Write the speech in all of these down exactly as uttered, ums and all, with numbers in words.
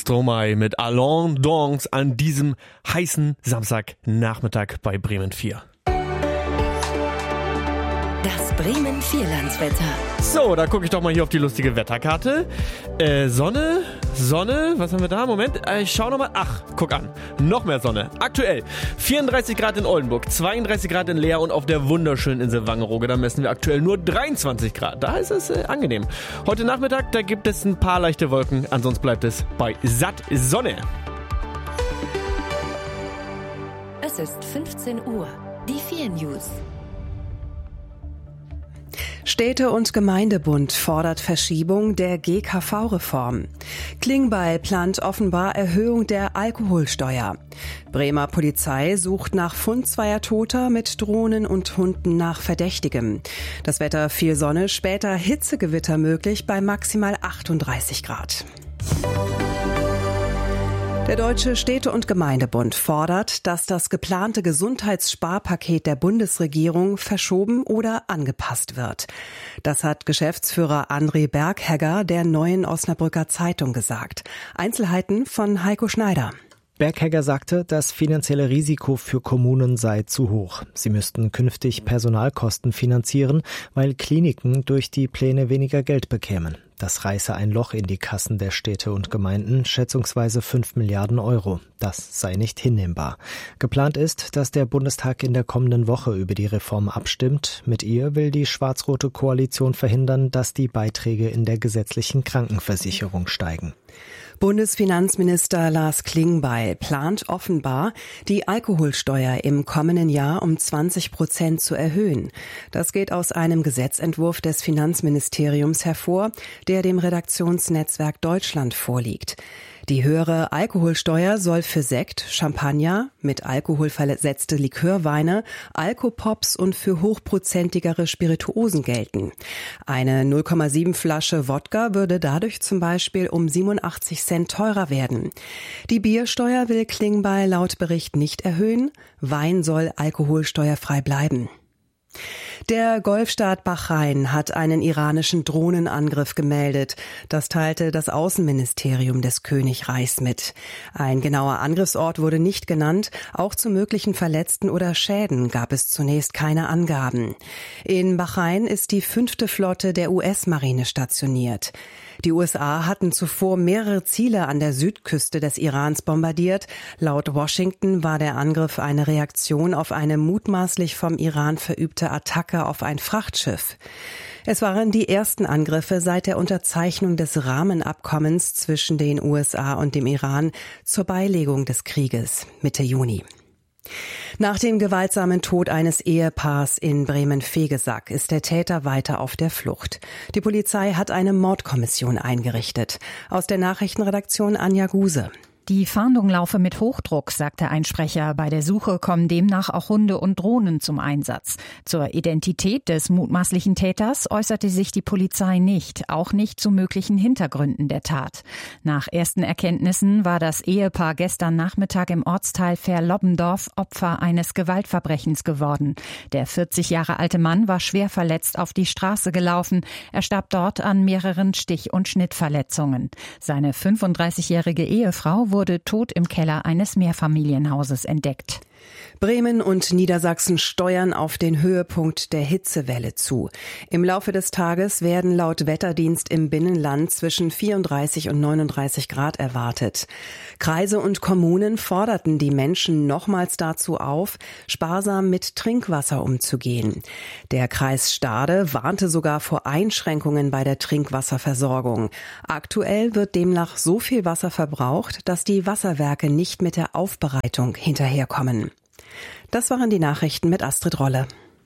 Stromae mit Allons Dons an diesem heißen Samstagnachmittag bei Bremen vier. Das Bremen Vierlandswetter. So, da gucke ich doch mal hier auf die lustige Wetterkarte. Äh, Sonne, Sonne, was haben wir da? Moment, äh, ich schau nochmal. Ach, guck an, noch mehr Sonne. Aktuell vierunddreißig Grad in Oldenburg, zweiunddreißig Grad in Leer und auf der wunderschönen Insel Wangerooge, da messen wir aktuell nur dreiundzwanzig Grad. Da ist es äh, angenehm. Heute Nachmittag, da gibt es ein paar leichte Wolken, ansonsten bleibt es bei satt Sonne. Es ist fünfzehn Uhr. Die vier News. Städte- und Gemeindebund fordert Verschiebung der G K V-Reform. Klingbeil plant offenbar Erhöhung der Alkoholsteuer. Bremer Polizei sucht nach Fund zweier Toter mit Drohnen und Hunden nach Verdächtigem. Das Wetter viel Sonne, später Hitzegewitter möglich bei maximal achtunddreißig Grad. Der Deutsche Städte- und Gemeindebund fordert, dass das geplante Gesundheitssparpaket der Bundesregierung verschoben oder angepasst wird. Das hat Geschäftsführer André Berghegger der Neuen Osnabrücker Zeitung gesagt. Einzelheiten von Heiko Schneider. Berghegger sagte, das finanzielle Risiko für Kommunen sei zu hoch. Sie müssten künftig Personalkosten finanzieren, weil Kliniken durch die Pläne weniger Geld bekämen. Das reiße ein Loch in die Kassen der Städte und Gemeinden, schätzungsweise fünf Milliarden Euro. Das sei nicht hinnehmbar. Geplant ist, dass der Bundestag in der kommenden Woche über die Reform abstimmt. Mit ihr will die schwarz-rote Koalition verhindern, dass die Beiträge in der gesetzlichen Krankenversicherung steigen. Bundesfinanzminister Lars Klingbeil plant offenbar, die Alkoholsteuer im kommenden Jahr um zwanzig Prozent zu erhöhen. Das geht aus einem Gesetzentwurf des Finanzministeriums hervor, der dem Redaktionsnetzwerk Deutschland vorliegt. Die höhere Alkoholsteuer soll für Sekt, Champagner, mit Alkohol versetzte Likörweine, Alkopops und für hochprozentigere Spirituosen gelten. Eine null Komma sieben Flasche Wodka würde dadurch zum Beispiel um siebenundachtzig Cent teurer werden. Die Biersteuer will Klingbeil laut Bericht nicht erhöhen. Wein soll alkoholsteuerfrei bleiben. Der Golfstaat Bahrain hat einen iranischen Drohnenangriff gemeldet. Das teilte das Außenministerium des Königreichs mit. Ein genauer Angriffsort wurde nicht genannt. Auch zu möglichen Verletzten oder Schäden gab es zunächst keine Angaben. In Bahrain ist die fünfte Flotte der U S-Marine stationiert. Die U S A hatten zuvor mehrere Ziele an der Südküste des Irans bombardiert. Laut Washington war der Angriff eine Reaktion auf eine mutmaßlich vom Iran verübte Attacke auf ein Frachtschiff. Es waren die ersten Angriffe seit der Unterzeichnung des Rahmenabkommens zwischen den U S A und dem Iran zur Beilegung des Krieges Mitte Juni. Nach dem gewaltsamen Tod eines Ehepaars in Bremen-Vegesack ist der Täter weiter auf der Flucht. Die Polizei hat eine Mordkommission eingerichtet. Aus der Nachrichtenredaktion Anja Guse. Die Fahndung laufe mit Hochdruck, sagte ein Sprecher. Bei der Suche kommen demnach auch Hunde und Drohnen zum Einsatz. Zur Identität des mutmaßlichen Täters äußerte sich die Polizei nicht, auch nicht zu möglichen Hintergründen der Tat. Nach ersten Erkenntnissen war das Ehepaar gestern Nachmittag im Ortsteil Verlobbendorf Opfer eines Gewaltverbrechens geworden. Der vierzig Jahre alte Mann war schwer verletzt auf die Straße gelaufen. Er starb dort an mehreren Stich- und Schnittverletzungen. Seine fünfunddreißigjährige Ehefrau wurde wurde tot im Keller eines Mehrfamilienhauses entdeckt. Bremen und Niedersachsen steuern auf den Höhepunkt der Hitzewelle zu. Im Laufe des Tages werden laut Wetterdienst im Binnenland zwischen vierunddreißig und neununddreißig Grad erwartet. Kreise und Kommunen forderten die Menschen nochmals dazu auf, sparsam mit Trinkwasser umzugehen. Der Kreis Stade warnte sogar vor Einschränkungen bei der Trinkwasserversorgung. Aktuell wird demnach so viel Wasser verbraucht, dass die Wasserwerke nicht mit der Aufbereitung hinterherkommen. Das waren die Nachrichten mit Astrid Rolle.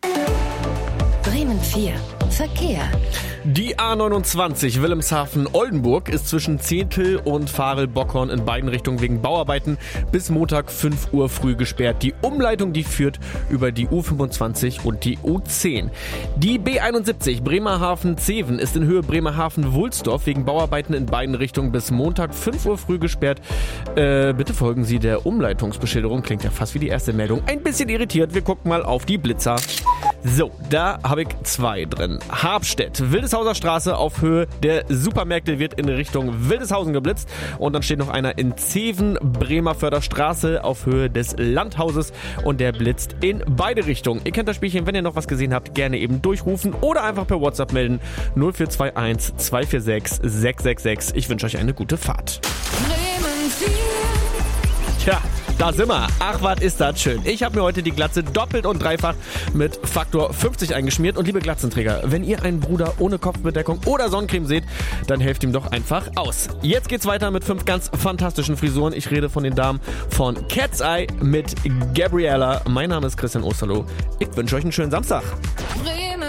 Bremen vier. Verkehr. Die A neunundzwanzig Wilhelmshaven-Oldenburg ist zwischen Zehntel und Farel-Bockhorn in beiden Richtungen wegen Bauarbeiten bis Montag fünf Uhr früh gesperrt. Die Umleitung, die führt über die U fünfundzwanzig und die U zehn. Die B einundsiebzig Bremerhaven-Zeven ist in Höhe Bremerhaven-Wulsdorf wegen Bauarbeiten in beiden Richtungen bis Montag fünf Uhr früh gesperrt. Äh, bitte folgen Sie der Umleitungsbeschilderung. Klingt ja fast wie die erste Meldung. Ein bisschen irritiert. Wir gucken mal auf die Blitzer. So, da habe ich zwei drin. Habstedt, Wildeshauser Straße auf Höhe der Supermärkte wird in Richtung Wildeshausen geblitzt. Und dann steht noch einer in Zeven, Bremerförder Straße auf Höhe des Landhauses und der blitzt in beide Richtungen. Ihr kennt das Spielchen, wenn ihr noch was gesehen habt, gerne eben durchrufen oder einfach per WhatsApp melden. null vier zwei eins, zwei vier sechs, sechs sechs sechs. Ich wünsche euch eine gute Fahrt. Tja, da sind wir. Ach, was ist das schön. Ich habe mir heute die Glatze doppelt und dreifach mit Faktor fünfzig eingeschmiert. Und liebe Glatzenträger, wenn ihr einen Bruder ohne Kopfbedeckung oder Sonnencreme seht, dann helft ihm doch einfach aus. Jetzt geht's weiter mit fünf ganz fantastischen Frisuren. Ich rede von den Damen von Cat's Eye mit Gabriella. Mein Name ist Christian Osterloh. Ich wünsche euch einen schönen Samstag.